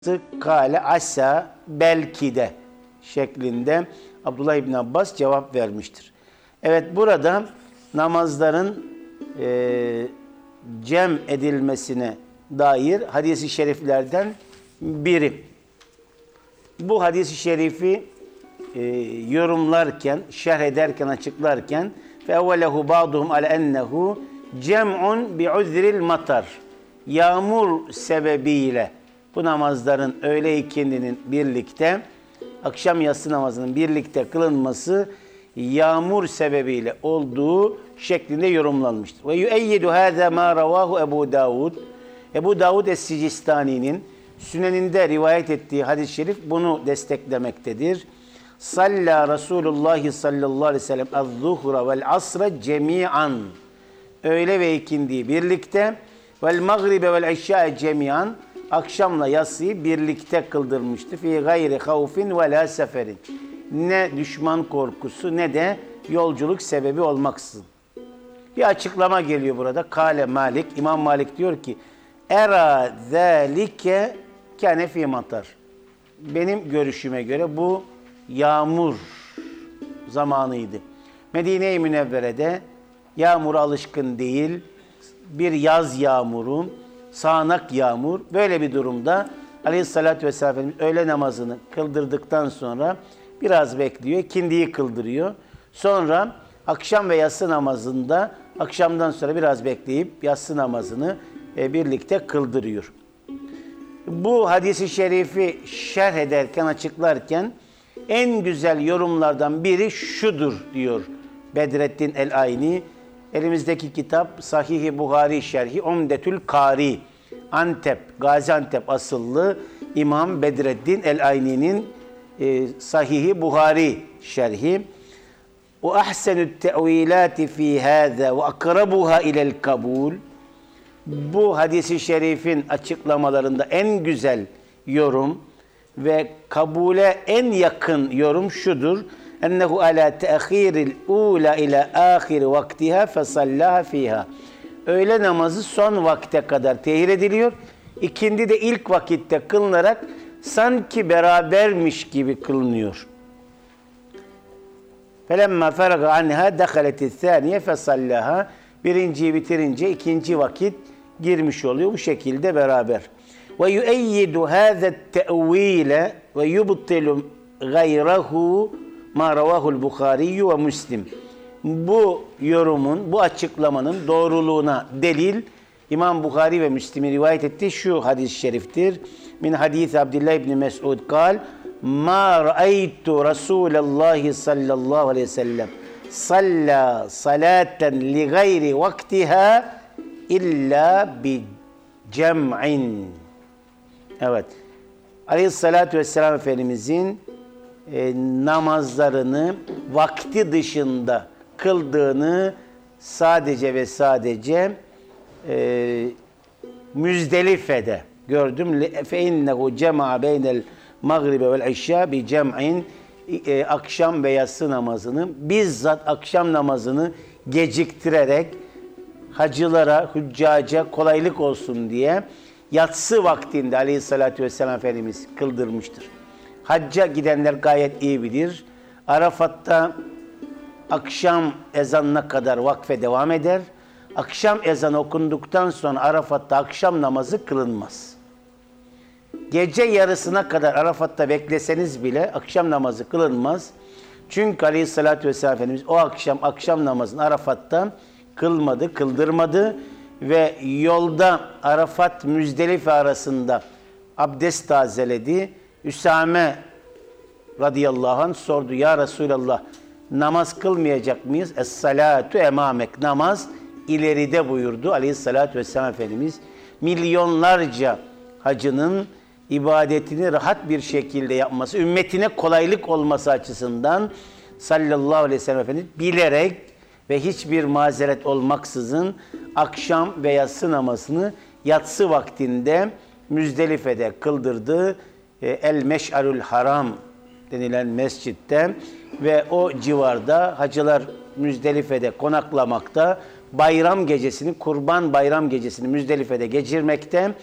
Kale asa belki de şeklinde Abdullah İbn Abbas cevap vermiştir. Evet, burada namazların cem edilmesine dair hadis-i şeriflerden biri. Bu hadis-i şerifi yorumlarken, şerh ederken, açıklarken فَاَوَّلَهُ بَعْضُهُمْ عَلَى اَنَّهُ cem'un bi'uzril matar, yağmur sebebiyle bu namazların öğle ikindinin birlikte, akşam yatsı namazının birlikte kılınması yağmur sebebiyle olduğu şeklinde yorumlanmıştır. Ve yu'eyyidu hâzâ mâ ravâhu Ebu Davud. Ebu Davud Es-Sicistani'nin Süneninde rivayet ettiği hadis-i şerif bunu desteklemektedir. Salla Resulullah sallallahu aleyhi ve sellem az-zuhra vel asra cemi'an. Öğle ve ikindiyi birlikte, vel magribe vel işşâ'e cemi'an. Akşamla yatsıyı birlikte kıldırmıştı. Fi gayri havfin ve la seferin. Ne düşman korkusu ne de yolculuk sebebi olmaksızın. Bir açıklama geliyor burada. Kale Malik, İmam Malik diyor ki: Era zâlike kâne fî matar. Benim görüşüme göre bu yağmur zamanıydı. Medine-i Münevvere'de yağmura alışkın değil, bir yaz yağmuru, sağanak yağmur. Böyle bir durumda Aleyhisselatü Vesselam Efendimiz öğle namazını kıldırdıktan sonra biraz bekliyor, ikindiyi kıldırıyor. Sonra akşam ve yatsı namazında akşamdan sonra biraz bekleyip yatsı namazını birlikte kıldırıyor. Bu hadisi şerifi şerh ederken, açıklarken en güzel yorumlardan biri şudur diyor Bedreddin el-Ayni. Elimizdeki kitap Sahih-i Buhari şerhi Umdetül Kari. Antep, Gaziantep asıllı İmam Bedreddin el-Ayni'nin Sahih-i Buhari şerhi. O ahsenü't te'vilati fi hâzâ ve akrabuhâ ilel kabul. Bu hadisi şerifin açıklamalarında en güzel yorum ve kabule en yakın yorum şudur: ennehu ala te'khiril ula ila ahir vaktiha fesallaha fiha. Öğle namazı son vakte kadar tehir ediliyor. İkindi de ilk vakitte kılınarak sanki berabermiş gibi kılınıyor. Felemma feraga anha dakhalet'is saniye fesallaha. Birinciyi bitirince ikinci vakit girmiş oluyor. Bu şekilde beraber. Ve yu'eyyidu hâzet te'vîle ve yubtilu gayrahu ma ravahul Bukhari ve Müslim. Bu yorumun, bu açıklamanın doğruluğuna delil İmam Bukhari ve Müslim'in rivayet ettiği şu hadis-i şeriftir. Min hadis Abdullah ibn Mes'ud kal: "Ma ra'aytu Resulullah sallallahu aleyhi ve sellem salla salaten li gayri vaktiha illa bi cem'in." Evet. Aleyhissalatü vesselam Efendimizin namazlarını vakti dışında kıldığını sadece ve sadece Müzdelife'de gördüm. Fe innehu cema'a beynel magribe vel işşâ bi cem'in. Akşam ve yatsı namazını bizzat akşam namazını geciktirerek hacılara, hüccaca kolaylık olsun diye yatsı vaktinde Aleyhisselatü Vesselam Efendimiz kıldırmıştır. Hacca gidenler gayet iyi bilir. Arafat'ta akşam ezanına kadar vakfe devam eder. Akşam ezanı okunduktan sonra Arafat'ta akşam namazı kılınmaz. Gece yarısına kadar Arafat'ta bekleseniz bile akşam namazı kılınmaz. Çünkü Aleyhisselatü Vesselam Efendimiz o akşam namazını Arafat'ta kılmadı, kıldırmadı ve yolda Arafat Müzdelife arasında abdest tazeledi. Üsame radıyallahu anh sordu: Ya Resulallah, namaz kılmayacak mıyız? Es-salatu emamek. Namaz ileride buyurdu Aleyhisselatü Vesselam Efendimiz. Milyonlarca hacının ibadetini rahat bir şekilde yapması, ümmetine kolaylık olması açısından sallallahu aleyhi ve sellem Efendimiz bilerek ve hiçbir mazeret olmaksızın akşam ve yatsı namazını yatsı vaktinde Müzdelife'de kıldırdı. El-Meş'arül Haram denilen mescitte ve o civarda hacılar Müzdelife'de konaklamakta, bayram gecesini, Kurban Bayram gecesini Müzdelife'de geçirmekte.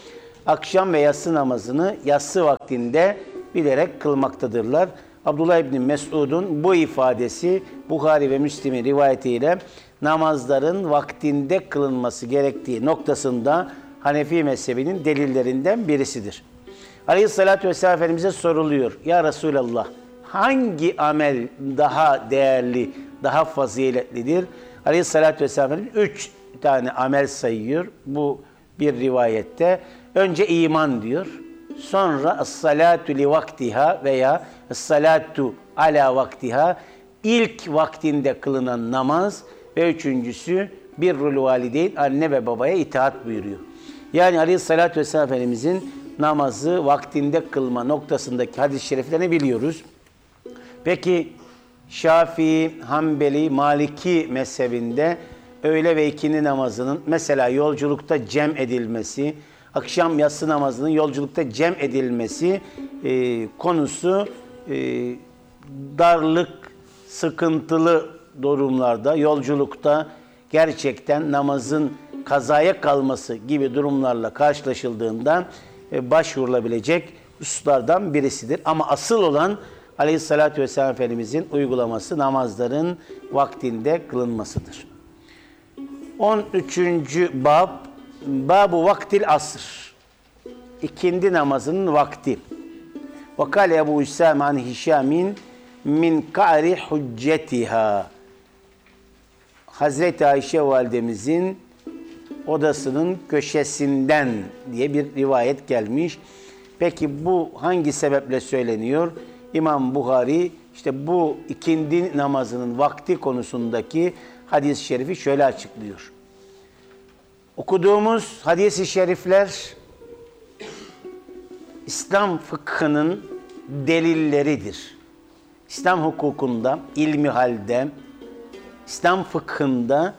akşam ve yatsı namazını yatsı vaktinde bilerek kılmaktadırlar. Abdullah İbni Mesud'un bu ifadesi Buhari ve Müslim'in rivayetiyle namazların vaktinde kılınması gerektiği noktasında Hanefi mezhebinin delillerinden birisidir. Aleyhissalatü vesselam Efendimiz'e soruluyor. Ya Resulallah, hangi amel daha değerli, daha faziletlidir? Aleyhissalatü vesselam Efendimiz 3 tane amel sayıyor bu bir rivayette. Önce iman diyor. Sonra es-salatu li vaktiha veya es-salatu ala vaktiha, ilk vaktinde kılınan namaz ve üçüncüsü birrul valideyn, anne ve babaya itaat buyuruyor. Yani Aleyhisselatü Vesselam Efendimizin namazı vaktinde kılma noktasındaki hadis-i şeriflerini biliyoruz. Peki Şafii, Hanbeli, Maliki mezhebinde öğle ve ikindi namazının mesela yolculukta cem edilmesi, akşam yatsı namazının yolculukta cem edilmesi konusu darlık, sıkıntılı durumlarda, yolculukta gerçekten namazın kazaya kalması gibi durumlarla karşılaşıldığında başvurulabilecek hususlardan birisidir. Ama asıl olan Aleyhisselatü Vesselam Efendimizin uygulaması namazların vaktinde kılınmasıdır. 13. bab, Bab-ı vaktil asr. İkindi namazının vakti. Ve kâle Ebu Hüsâm an Hişâmin min ka'ri hüccetiha. Hazreti Ayşe validemizin odasının köşesinden diye bir rivayet gelmiş. Peki bu hangi sebeple söyleniyor? İmam Buhari işte bu ikindi namazının vakti konusundaki hadis-i şerifi şöyle açıklıyor. Okuduğumuz hadis-i şerifler İslam fıkhının delilleridir. İslam hukukunda, ilmi halde, İslam fıkhında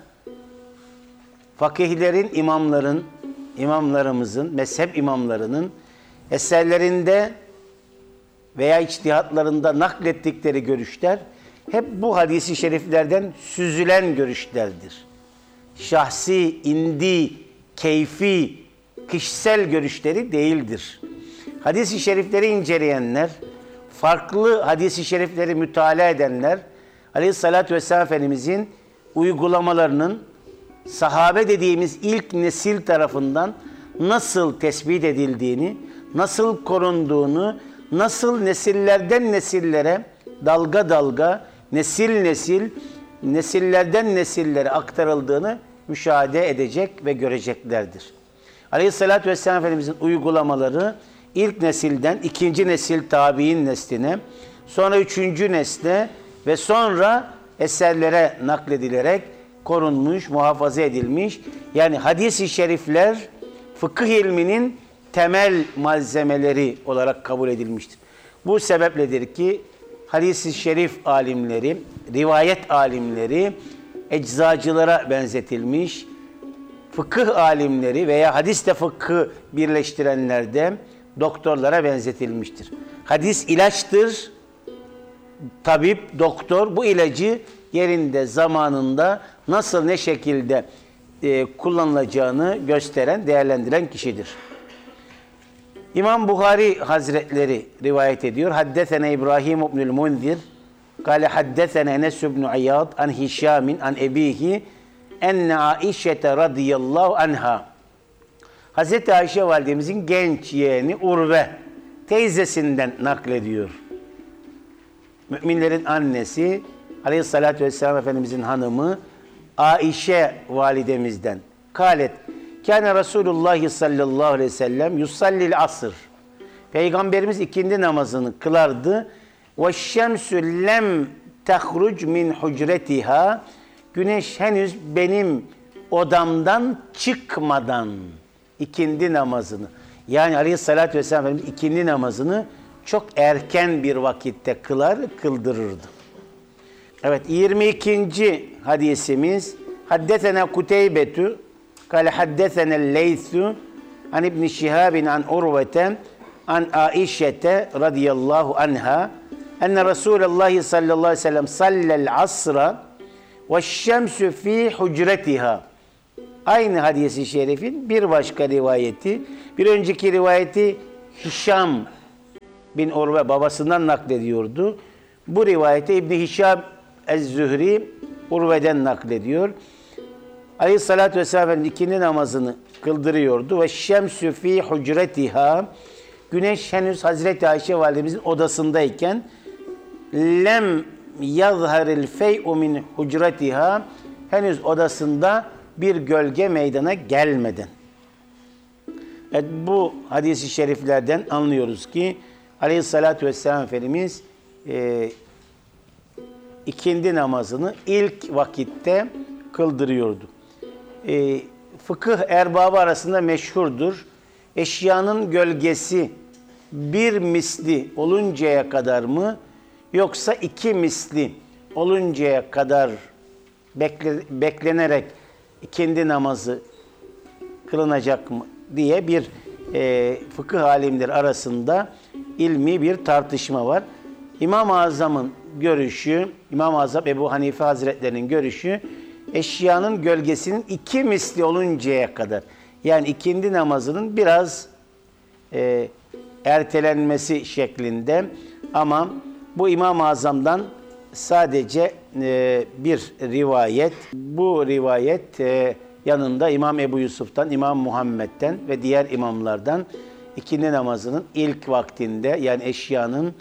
fakihlerin, imamlarımızın, mezhep imamlarının eserlerinde veya içtihatlarında naklettikleri görüşler hep bu hadis-i şeriflerden süzülen görüşlerdir. Şahsi, indi, keyfi, kişisel görüşleri değildir. Hadis-i şerifleri inceleyenler, farklı hadis-i şerifleri mütalaa edenler, Aleyhisselatü Vesselam Efendimizin uygulamalarının sahabe dediğimiz ilk nesil tarafından nasıl tespit edildiğini, nasıl korunduğunu, nasıl nesillerden nesillere, dalga dalga, nesil nesil, nesillerden nesillere aktarıldığını müşahede edecek ve göreceklerdir. Aleyhisselatü Vesselam Efendimizin uygulamaları ilk nesilden ikinci nesil tabi'in nesline, sonra üçüncü nesle ve sonra eserlere nakledilerek korunmuş, muhafaza edilmiş. Yani hadis-i şerifler fıkıh ilminin temel malzemeleri olarak kabul edilmiştir. Bu sebepledir ki hadis-i şerif alimleri, rivayet alimleri eczacılara benzetilmiş, fıkıh alimleri veya hadisle fıkhı birleştirenler de doktorlara benzetilmiştir. Hadis ilaçtır, tabip, doktor bu ilacı yerinde, zamanında nasıl, ne şekilde kullanılacağını gösteren, değerlendiren kişidir. İmam Buhari Hazretleri rivayet ediyor. Haddesene İbrahim ibnül Munzir kâle haddesene Enes ibn İyad an Hişâmin an ebihi enne Aişete radıyallahu anha. Hazreti Ayşe validemizin genç yeğeni Urve teyzesinden naklediyor. Müminlerin annesi Aleyhisselatü Vesselam Efendimizin hanımı Aişe validemizden. Kâlet kâne Resulullah sallallahu aleyhi ve sellem yusallil asr. Peygamberimiz ikindi namazını kılardı. Ve şemsü lem tehruc min hucretiha. Güneş henüz benim odamdan çıkmadan ikindi namazını. Yani Aleyhisselatü Vesselam Efendimiz ikindi namazını çok erken bir vakitte kıldırırdı. Evet, 22. hadisimiz Haddesena Kuteybetu kâle haddesena Leysu an İbn Şihabin an Urvete an Aişete radıyallahu anha enne Resulullah sallallahu aleyhi ve sellem sallel asra ve şemsü fi hucretiha. Aynı hadis-i şerifin bir başka rivayeti, bir önceki rivayeti Hişam bin Urve babasından naklediyordu. Bu rivayete İbn-i Hişam Ez-Zühri Urve'den naklediyor. Aleyhissalatü vesselam Efendimiz ikindi namazını kıldırıyordu ve şemsü fî hucretiha, güneş henüz Hazreti Ayşe validemizin odasındayken lem yazharil fey'u min hucretiha, henüz odasında bir gölge meydana gelmeden. Evet, bu hadis-i şeriflerden anlıyoruz ki Aleyhissalatü vesselam Efendimiz ikindi namazını ilk vakitte kıldırıyordu. Fıkıh erbabı arasında meşhurdur. Eşyanın gölgesi bir misli oluncaya kadar mı, yoksa iki misli oluncaya kadar beklenerek ikindi namazı kılınacak mı diye bir fıkıh alimleri arasında ilmi bir tartışma var. İmam-ı Azam'ın görüşü, İmam-ı Azam Ebu Hanife Hazretleri'nin görüşü, eşyanın gölgesinin iki misli oluncaya kadar, yani ikindi namazının biraz ertelenmesi şeklinde. Ama bu İmam-ı Azam'dan sadece bir rivayet. Bu rivayet yanında İmam Ebu Yusuf'tan, İmam Muhammed'den ve diğer imamlardan ikindi namazının ilk vaktinde, yani eşyanın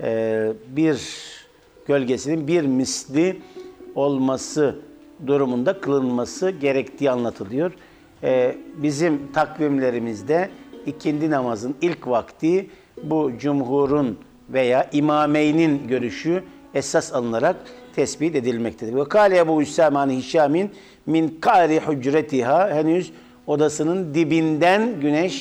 bir gölgesinin bir misli olması durumunda kılınması gerektiği anlatılıyor. Bizim takvimlerimizde ikindi namazın ilk vakti bu cumhurun veya imameynin görüşü esas alınarak tespit edilmektedir. Ve kâle Ebu Hüsâman Hişam'in min kâri hücretiha, henüz odasının dibinden güneş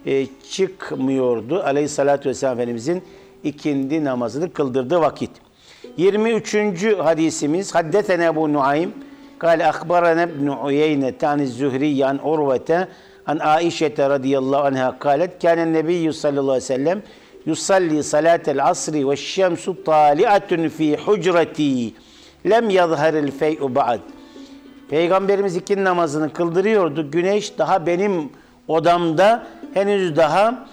çıkmıyordu. Aleyhissalâtu vesselam Efendimizin ikindi namazını kıldırdığı vakit. 23. hadisimiz Haddetene Ebu Nuaym kâle akbarana ibn Uyeyne tani Zühri an Urvete an Aişe radıyallahu anha kâlet kânen nebiyyü sallallahu aleyhi ve sellem yusalli salatel asri ve şemsu tali'atun fi hucreti lem yazharil fey'u ba'd. Peygamberimiz ikindi namazını kıldırıyordu. Güneş daha benim odamda henüz daha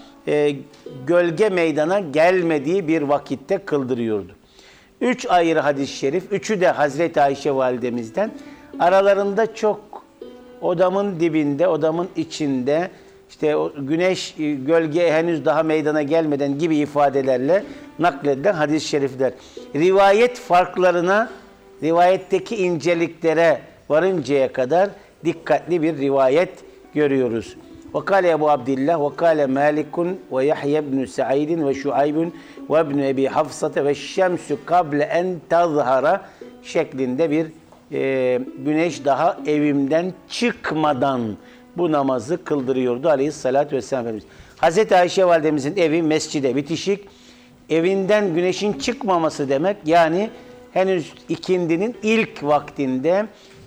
gölge meydana gelmediği bir vakitte kıldırıyordu. 3 ayrı hadis-i şerif, üçü de Hazreti Ayşe validemizden. Aralarında çok odamın dibinde, odamın içinde, işte o güneş gölge henüz daha meydana gelmeden gibi ifadelerle nakledilen hadis-i şerifler. Rivayet farklarına, rivayetteki inceliklere varıncaya kadar dikkatli bir rivayet görüyoruz. وقال Ebu Abdillah ve kâle Malikun ve Yahya ibn Sa'id ve Şuaybun ve ibn Ebi Hafsate ve şemsu kable en tazhara şeklinde bir güneş daha evimden çıkmadan bu namazı kıldırıyordu Aleyhissalatü vesselam Efendimiz. Hazreti Ayşe validemizin evi mescide bitişik. Evinden güneşin çıkmaması demek, yani henüz ikindinin ilk vaktinde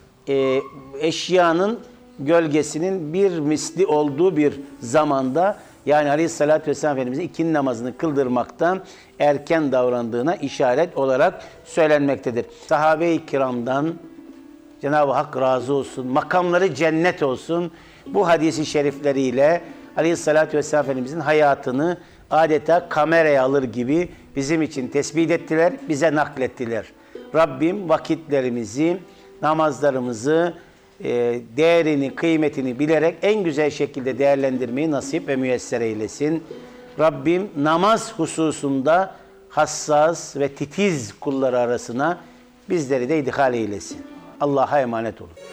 eşyanın gölgesinin bir misli olduğu bir zamanda, yani Aleyhisselatü Vesselam Efendimiz'in ikindi namazını kıldırmaktan erken davrandığına işaret olarak söylenmektedir. Sahabe-i kiramdan Cenab-ı Hak razı olsun, makamları cennet olsun. Bu hadisi şerifleriyle Aleyhisselatü Vesselam Efendimiz'in hayatını adeta kameraya alır gibi bizim için tespit ettiler, bize naklettiler. Rabbim vakitlerimizi, namazlarımızı, değerini, kıymetini bilerek en güzel şekilde değerlendirmeyi nasip ve müyesser eylesin. Rabbim namaz hususunda hassas ve titiz kulları arasına bizleri de idhal eylesin. Allah'a emanet olun.